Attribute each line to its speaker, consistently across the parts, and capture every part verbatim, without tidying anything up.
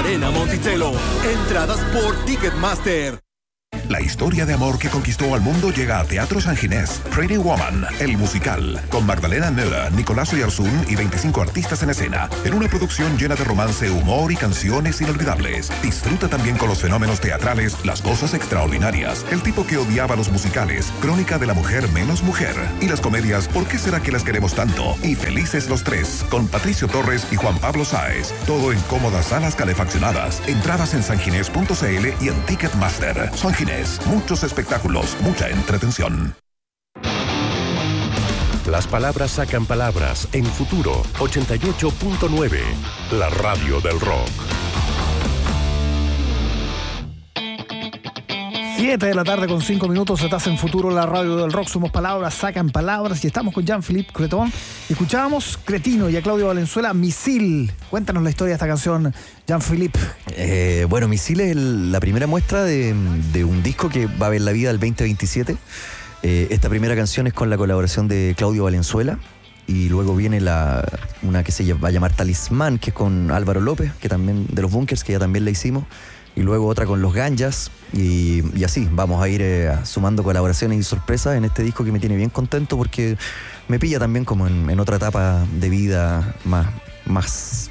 Speaker 1: Arena Monticello. Entradas por Ticketmaster.
Speaker 2: La historia de amor que conquistó al mundo llega a Teatro San Ginés. Pretty Woman, el musical, con Magdalena Müller, Nicolás Oyarzún y veinticinco artistas en escena, en una producción llena de romance, humor y canciones inolvidables. Disfruta también con los fenómenos teatrales, las cosas extraordinarias, el tipo que odiaba los musicales, Crónica de la mujer menos mujer, y las comedias ¿Por qué será que las queremos tanto? Y Felices los tres, con Patricio Torres y Juan Pablo Sáez. Todo en cómodas salas calefaccionadas. Entradas en sanginés punto c l y en Ticketmaster. San Ginés. Muchos espectáculos, mucha entretención.
Speaker 3: Las palabras sacan palabras en Futuro ochenta y ocho punto nueve, la radio del rock.
Speaker 4: siete de la tarde con cinco minutos, estás en Futuro, la radio del rock. Somos palabras, sacan palabras y estamos con Jean-Philippe Cretón. Escuchábamos Cretino y a Claudio Valenzuela, Misil. Cuéntanos la historia de esta canción, Jean-Philippe.
Speaker 5: Eh, bueno, Misil es el, la primera muestra de, de un disco que va a ver la vida el veinte veintisiete. Eh, esta primera canción es con la colaboración de Claudio Valenzuela. Y luego viene la, una que se va a llamar Talismán, que es con Álvaro López, que también de los Bunkers, que ya también la hicimos. Y luego otra con los Ganjas, y, y así vamos a ir eh, sumando colaboraciones y sorpresas en este disco que me tiene bien contento porque me pilla también como en, en otra etapa de vida más, más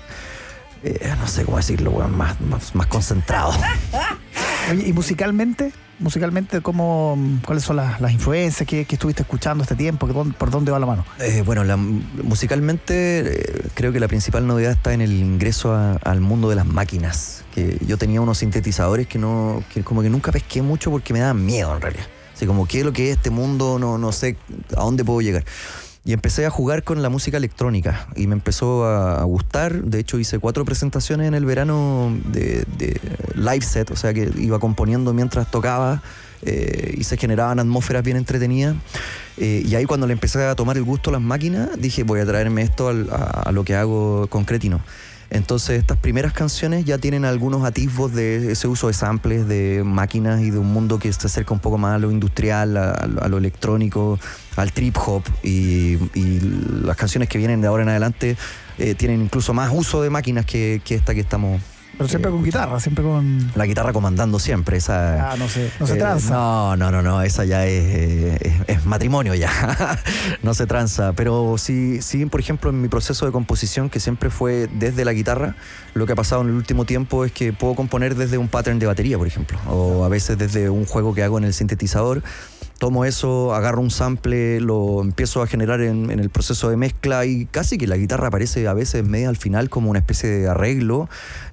Speaker 5: eh, no sé cómo decirlo, bueno, más, más, más concentrado.
Speaker 4: Oye, ¿y musicalmente? Musicalmente, ¿cómo, ¿cuáles son las, las influencias que, que estuviste escuchando este tiempo? ¿Por dónde va la mano?
Speaker 5: Eh, bueno, la, musicalmente eh, creo que la principal novedad está en el ingreso a, al mundo de las máquinas. Que yo tenía unos sintetizadores que no, que como que nunca pesqué mucho porque me daban miedo en realidad. Así como, ¿qué es lo que es este mundo? No, no sé a dónde puedo llegar. Y empecé a jugar con la música electrónica y me empezó a, a gustar. De hecho, hice cuatro presentaciones en el verano de, de live set, o sea que iba componiendo mientras tocaba eh, y se generaban atmósferas bien entretenidas. Eh, y ahí cuando le empecé a tomar el gusto a las máquinas, dije, voy a traerme esto al, a, a lo que hago con Cretino. Entonces estas primeras canciones ya tienen algunos atisbos de ese uso de samples, de máquinas y de un mundo que se acerca un poco más a lo industrial, a, a lo electrónico, al trip hop, y, y las canciones que vienen de ahora en adelante eh, tienen incluso más uso de máquinas que, que esta que estamos...
Speaker 4: Pero siempre eh, con escuchando. guitarra, siempre con...
Speaker 5: La guitarra comandando siempre, esa...
Speaker 4: Ah, no sé, no se eh, tranza.
Speaker 5: No, no, no, no, esa ya es, eh, es, es matrimonio ya, no se tranza. Pero sí, sí, por ejemplo, en mi proceso de composición, que siempre fue desde la guitarra, lo que ha pasado en el último tiempo es que puedo componer desde un pattern de batería, por ejemplo, o a veces desde un juego que hago en el sintetizador. Tomo eso, agarro un sample, lo empiezo a generar en, en el proceso de mezcla y casi que la guitarra aparece a veces media al final como una especie de arreglo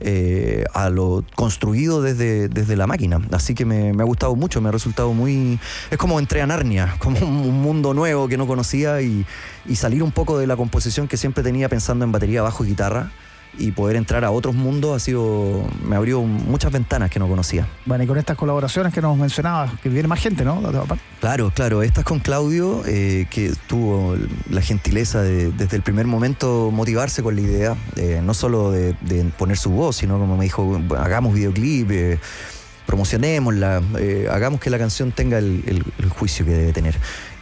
Speaker 5: eh, a lo construido desde, desde la máquina. Así que me, me ha gustado mucho, me ha resultado muy... Es como entré a Narnia, como un, un mundo nuevo que no conocía y, y salir un poco de la composición que siempre tenía pensando en batería, bajo y guitarra. Y poder entrar a otros mundos ha sido, me abrió muchas ventanas que no conocía.
Speaker 4: Bueno, y con estas colaboraciones que nos mencionabas, que viene más gente, ¿no?
Speaker 5: Claro, claro. Estas con Claudio, eh, que tuvo la gentileza de, desde el primer momento, motivarse con la idea, eh, no solo de, de poner su voz, sino como me dijo, hagamos videoclip, eh, promocionémosla, eh, hagamos que la canción tenga el, el, el juicio que debe tener.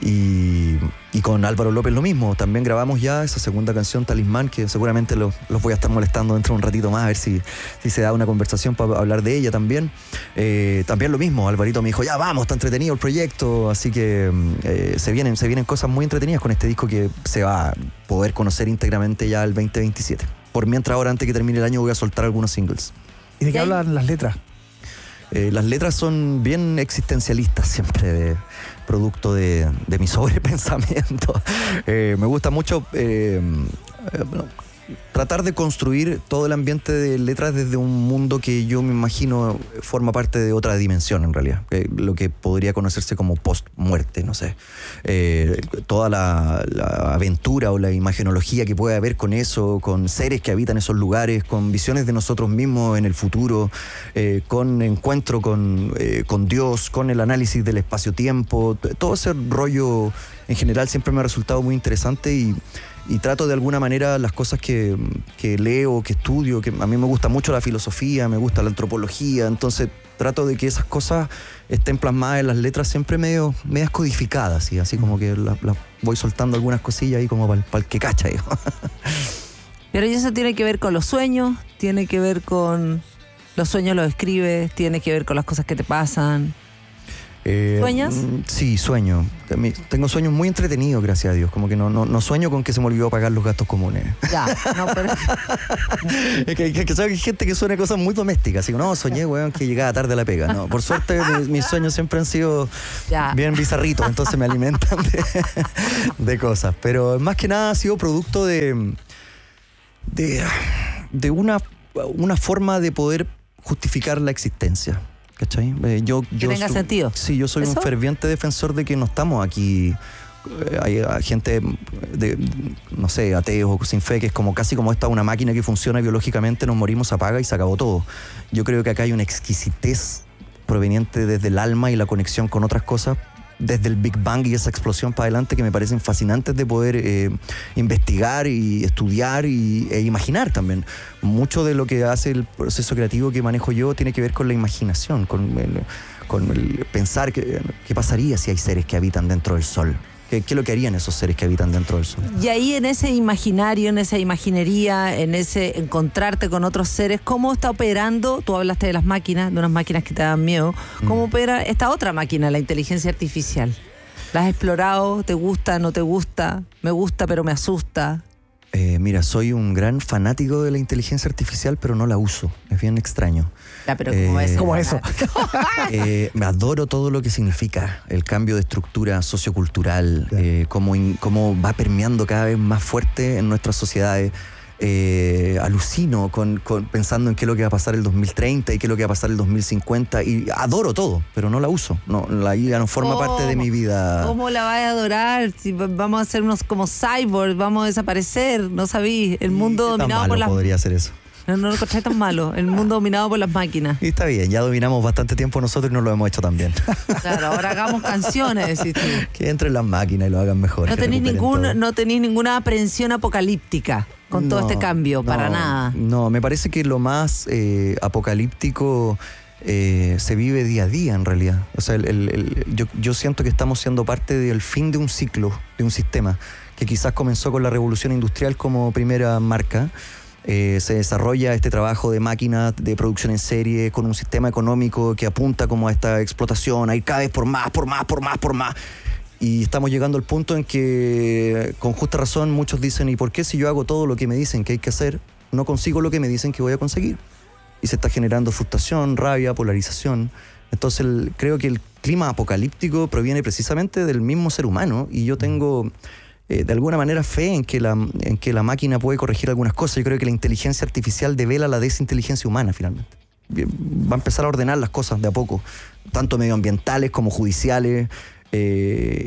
Speaker 5: Y, y con Álvaro López lo mismo, también grabamos ya esa segunda canción, Talismán, que seguramente lo, los voy a estar molestando dentro de un ratito más, a ver si, si se da una conversación para hablar de ella también. Eh, también lo mismo, Alvarito me dijo, ya vamos, está entretenido el proyecto, así que eh, se, vienen, se vienen cosas muy entretenidas con este disco que se va a poder conocer íntegramente ya el veinte veintisiete. Por mientras ahora, antes que termine el año, voy a soltar algunos singles.
Speaker 4: ¿Y de qué hablan las letras?
Speaker 5: Eh, las letras son bien existencialistas, siempre de, producto de, de mi sobrepensamiento. Eh, me gusta mucho eh, eh, bueno, tratar de construir todo el ambiente de letras desde un mundo que yo me imagino forma parte de otra dimensión en realidad, eh, lo que podría conocerse como post-muerte, no sé. Eh, toda la, la aventura o la imagenología que puede haber con eso, con seres que habitan esos lugares, con visiones de nosotros mismos en el futuro, eh, con encuentro con, eh, con Dios, con el análisis del espacio-tiempo, todo ese rollo en general siempre me ha resultado muy interesante y Y trato de alguna manera las cosas que, que leo, que estudio, que a mí me gusta mucho la filosofía, me gusta la antropología, entonces trato de que esas cosas estén plasmadas en las letras siempre medio, medias codificadas, ¿sí? Así como que las la voy soltando algunas cosillas ahí como para el que cacha.
Speaker 6: Pero eso tiene que ver con los sueños, tiene que ver con Los sueños los escribes, tiene que ver con las cosas que te pasan.
Speaker 5: Eh,
Speaker 6: ¿Sueñas?
Speaker 5: Sí, sueño. Tengo sueños muy entretenidos, gracias a Dios. Como que no, no, no sueño con que se me olvidó pagar los gastos comunes.
Speaker 6: Ya, no, pero...
Speaker 5: es que, que, que, que hay gente que sueña cosas muy domésticas. Así, no, soñé, weón, que llegaba tarde a la pega. No, por suerte mis, mis sueños siempre han sido ya. bien bizarritos, entonces me alimentan de, de cosas. Pero más que nada ha sido producto de, de, de una, una forma de poder justificar la existencia. ¿Cachai? Eh, yo,
Speaker 6: que
Speaker 5: yo
Speaker 6: tenga
Speaker 5: su,
Speaker 6: sentido.
Speaker 5: Sí, yo soy ¿Eso? un ferviente defensor de que no estamos aquí. Eh, hay, hay gente, de, no sé, ateos o sin fe, que es como casi como esta una máquina que funciona biológicamente, nos morimos, se apaga y se acabó todo. Yo creo que acá hay una exquisitez proveniente desde el alma y la conexión con otras cosas, desde el Big Bang y esa explosión para adelante, que me parecen fascinantes de poder eh, investigar y estudiar y, e imaginar también. Mucho de lo que hace el proceso creativo que manejo yo tiene que ver con la imaginación, con el, con el pensar qué pasaría si hay seres que habitan dentro del Sol. ¿Qué, ¿Qué es lo que harían esos seres que habitan dentro del Sol?
Speaker 6: Y ahí en ese imaginario, en esa imaginería, en ese encontrarte con otros seres, ¿cómo está operando? Tú hablaste de las máquinas, de unas máquinas que te dan miedo. ¿Cómo mm. opera esta otra máquina, la inteligencia artificial? ¿La has explorado? ¿Te gusta? ¿No te gusta? ¿Me gusta pero me asusta?
Speaker 5: Eh, mira, soy un gran fanático de la inteligencia artificial, pero no la uso. Es bien extraño.
Speaker 6: Ya, pero ¿cómo eh, es?
Speaker 4: ¿Cómo es eso?
Speaker 5: eh, me adoro todo lo que significa el cambio de estructura sociocultural, eh, cómo, in, cómo va permeando cada vez más fuerte en nuestras sociedades. Eh, alucino con, con, pensando en qué es lo que va a pasar el dos mil treinta y qué es lo que va a pasar el dos mil cincuenta, y adoro todo, pero no la uso. No, la I A no forma parte de mi vida.
Speaker 6: ¿Cómo la vas a adorar? Si vamos a hacer unos como cyborgs, vamos a desaparecer, no sabí. El mundo
Speaker 5: ¿Qué tan
Speaker 6: dominado
Speaker 5: malo
Speaker 6: por las...
Speaker 5: podría ser eso?
Speaker 6: No, no lo encontré tan malo. El mundo dominado por las máquinas.
Speaker 5: Y está bien, ya dominamos bastante tiempo nosotros y no lo hemos hecho tan bien.
Speaker 6: Claro, ahora hagamos canciones, decís tú.
Speaker 5: Que entren las máquinas y lo hagan mejor.
Speaker 6: No tenéis ningún, no tenéis ninguna aprehensión apocalíptica con no, todo este cambio, no, para nada.
Speaker 5: No, me parece que lo más eh, apocalíptico eh, se vive día a día en realidad. O sea, el, el, el, yo, yo siento que estamos siendo parte del fin de un ciclo, de un sistema, que quizás comenzó con la revolución industrial como primera marca. Eh, se desarrolla este trabajo de máquinas de producción en serie con un sistema económico que apunta como a esta explotación, a ir cada vez por más, por más, por más, por más. Y estamos llegando al punto en que, con justa razón, muchos dicen, ¿y por qué si yo hago todo lo que me dicen que hay que hacer, no consigo lo que me dicen que voy a conseguir? Y se está generando frustración, rabia, polarización. Entonces el, creo que el clima apocalíptico proviene precisamente del mismo ser humano, y yo tengo... Eh, de alguna manera fe en que, la, en que la máquina puede corregir algunas cosas. Yo creo que la inteligencia artificial devela la desinteligencia humana finalmente. Va a empezar a ordenar las cosas de a poco, tanto medioambientales como judiciales, eh,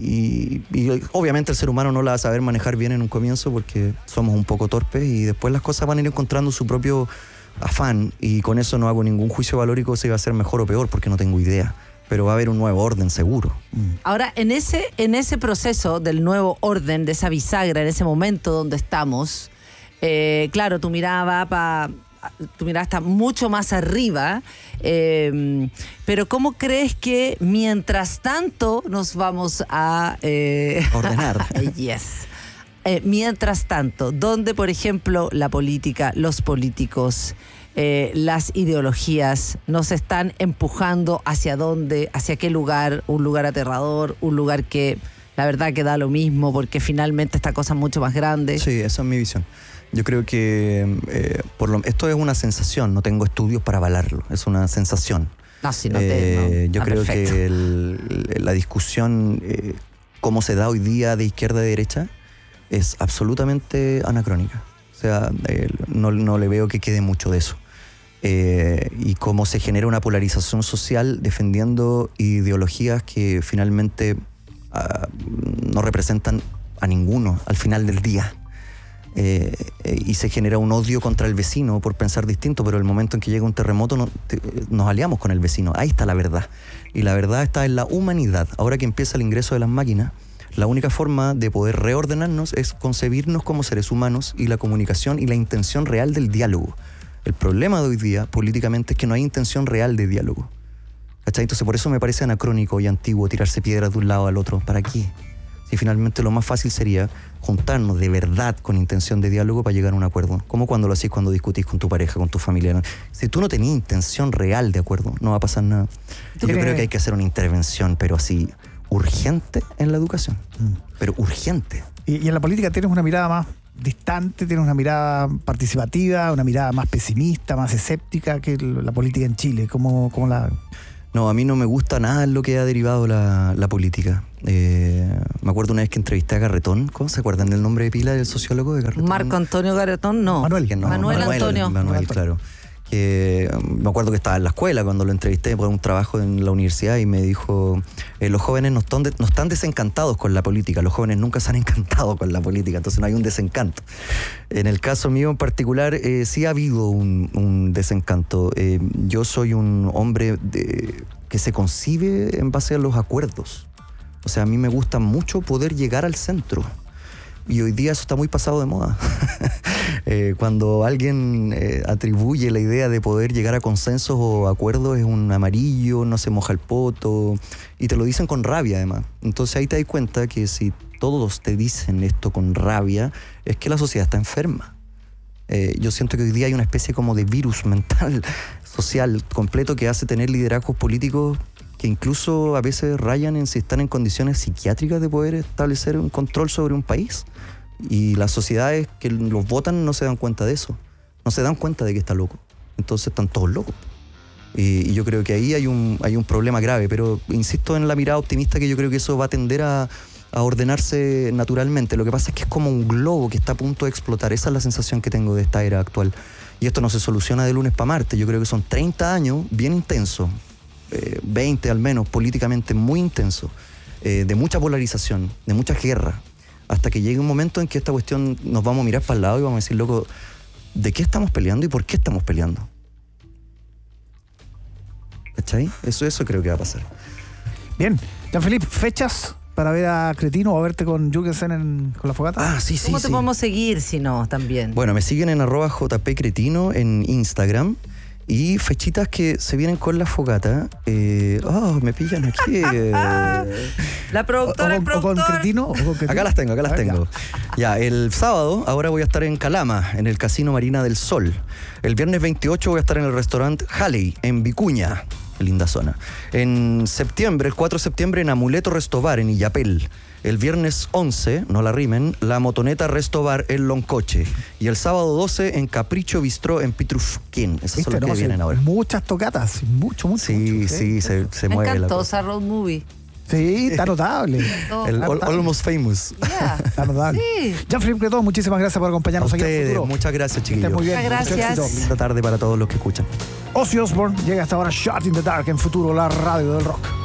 Speaker 5: y, y, y obviamente el ser humano no la va a saber manejar bien en un comienzo porque somos un poco torpes, y después las cosas van a ir encontrando su propio afán, y con eso no hago ningún juicio valórico si va a ser mejor o peor porque no tengo idea. Pero va a haber un nuevo orden seguro.
Speaker 6: Ahora, en ese, en ese proceso del nuevo orden, de esa bisagra, en ese momento donde estamos, eh, claro, tu mirada va pa, tu mirada está mucho más arriba, eh, pero ¿cómo crees que mientras tanto nos vamos a... Eh,
Speaker 5: ordenar.
Speaker 6: Yes. Eh, mientras tanto, donde, por ejemplo, la política, los políticos... Eh, las ideologías nos están empujando hacia dónde, hacia qué lugar, un lugar aterrador, un lugar que la verdad que da lo mismo porque finalmente esta cosa es mucho más grande.
Speaker 5: Sí, esa es mi visión. Yo creo que eh, por lo, esto es una sensación, no tengo estudios para avalarlo, es una sensación.
Speaker 6: No, si no te,
Speaker 5: eh,
Speaker 6: no.
Speaker 5: Yo
Speaker 6: Ah,
Speaker 5: creo
Speaker 6: perfecto.
Speaker 5: que el, la discusión, eh, cómo se da hoy día de izquierda a derecha, es absolutamente anacrónica. O sea, eh, no, no le veo que quede mucho de eso. Eh, y cómo se genera una polarización social defendiendo ideologías que finalmente uh, no representan a ninguno al final del día. Eh, eh, y se genera un odio contra el vecino por pensar distinto, pero el momento en que llega un terremoto no, te, nos aliamos con el vecino. Ahí está la verdad. Y la verdad está en la humanidad. Ahora que empieza el ingreso de las máquinas, la única forma de poder reordenarnos es concebirnos como seres humanos, y la comunicación y la intención real del diálogo. El problema de hoy día, políticamente, es que no hay intención real de diálogo. ¿Cachai? Entonces, por eso me parece anacrónico y antiguo tirarse piedras de un lado al otro. ¿Para qué? O Si finalmente lo más fácil sería juntarnos de verdad con intención de diálogo para llegar a un acuerdo. Como cuando lo hacís cuando discutís con tu pareja, con tu familia, ¿no? Si tú no tenías intención real de acuerdo, no va a pasar nada. Yo
Speaker 4: crees?
Speaker 5: creo que hay que hacer una intervención, pero así, urgente en la educación. Mm. Pero urgente.
Speaker 4: Y, y en la política tienes una mirada más distante, tienes una mirada participativa, una mirada más pesimista, más escéptica que la política en Chile. ¿Cómo, cómo la...?
Speaker 5: No, a mí no me gusta nada en lo que ha derivado la, la política. Eh, me acuerdo una vez que entrevisté a Garretón. ¿Cómo se acuerdan del nombre de pila del sociólogo de Garretón?
Speaker 6: Marco Antonio Garretón, no.
Speaker 4: Manuel.
Speaker 5: No,
Speaker 6: Manuel, Manuel Antonio.
Speaker 5: Manuel, Manuel, claro. Que, me acuerdo que estaba en la escuela cuando lo entrevisté por un trabajo en la universidad y me dijo, eh, los jóvenes no están, de, no están desencantados con la política, los jóvenes nunca se han encantado con la política, entonces no hay un desencanto. En el caso mío en particular, eh, sí ha habido un, un desencanto. Eh, yo soy un hombre de, que se concibe en base a los acuerdos. O sea, a mí me gusta mucho poder llegar al centro. Y hoy día eso está muy pasado de moda. eh, cuando alguien eh, atribuye la idea de poder llegar a consensos o acuerdos es un amarillo, no se moja el poto, y te lo dicen con rabia además. Entonces ahí te das cuenta que si todos te dicen esto con rabia, es que la sociedad está enferma. Eh, yo siento que hoy día hay una especie como de virus mental, social, completo, que hace tener liderazgos políticos que incluso a veces rayan en si están en condiciones psiquiátricas de poder establecer un control sobre un país. Y las sociedades que los votan no se dan cuenta de eso. No se dan cuenta de que está loco. Entonces están todos locos. Y, y yo creo que ahí hay un, hay un problema grave. Pero insisto en la mirada optimista, que yo creo que eso va a tender a, a ordenarse naturalmente. Lo que pasa es que es como un globo que está a punto de explotar. Esa es la sensación que tengo de esta era actual. Y esto no se soluciona de lunes para martes. Yo creo que son treinta años bien intensos. Eh, veinte al menos, políticamente muy intenso, eh, de mucha polarización, de mucha guerra, hasta que llegue un momento en que esta cuestión nos vamos a mirar para el lado y vamos a decir, loco, ¿de qué estamos peleando y por qué estamos peleando? ¿Cachai? Eso, eso creo que va a pasar.
Speaker 4: Bien, Jean-Philippe, ¿fechas para ver a Cretino o a verte con Jürgensen en, con la fogata?
Speaker 5: Ah, sí, sí,
Speaker 6: ¿Cómo
Speaker 5: sí.
Speaker 6: te podemos seguir si no también?
Speaker 5: Bueno, me siguen en arroba jpcretino en Instagram. Y fechitas que se vienen con la fogata. Eh, oh, me pillan aquí. Eh.
Speaker 6: La productora,
Speaker 4: o, o,
Speaker 6: el productor.
Speaker 4: o con Cretino, o con Cretino.
Speaker 5: Acá las tengo, acá las
Speaker 4: A ver,
Speaker 5: tengo. Ya. ya, el sábado ahora voy a estar en Calama, en el Casino Marina del Sol. El viernes veintiocho voy a estar en el restaurante Halley, en Vicuña. Linda zona. En septiembre, el cuatro de septiembre, en Amuleto Restobar, en Illapel. El viernes once, no la rimen, La Motoneta Restobar en Loncoche. Y el sábado doce en Capricho Bistró en Pitrufquén. Esas son las que
Speaker 4: no,
Speaker 5: vienen
Speaker 4: sí,
Speaker 5: ahora.
Speaker 4: Muchas tocatas, mucho, mucho.
Speaker 5: Sí,
Speaker 4: mucho,
Speaker 5: sí, se, se
Speaker 6: Me
Speaker 5: mueve
Speaker 6: encantó
Speaker 5: la
Speaker 6: esa road movie.
Speaker 4: Sí, está notable.
Speaker 6: Oh,
Speaker 5: El
Speaker 4: Está
Speaker 5: all, Almost Famous.
Speaker 6: Yeah.
Speaker 4: Está notable.
Speaker 6: Sí.
Speaker 4: Jean-Philippe Cretón, muchísimas gracias por
Speaker 5: A
Speaker 4: acompañarnos aquí en
Speaker 5: ustedes,
Speaker 4: Futuro.
Speaker 5: muchas gracias,
Speaker 4: Que estés
Speaker 5: chiquillos.
Speaker 4: muy bien.
Speaker 6: Muchas
Speaker 4: mucho
Speaker 6: gracias.
Speaker 4: éxito.
Speaker 5: Linda tarde para todos los que escuchan.
Speaker 4: Ozzy Osbourne llega hasta ahora Shot in the Dark en Futuro, la radio del rock.